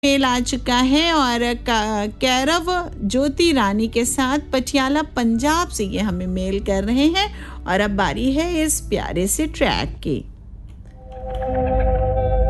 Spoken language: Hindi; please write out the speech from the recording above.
मेल आ चुका है और कैरव ज्योति रानी के साथ पटियाला पंजाब से ये हमें मेल कर रहे हैं और अब बारी है इस प्यारे से ट्रैक की।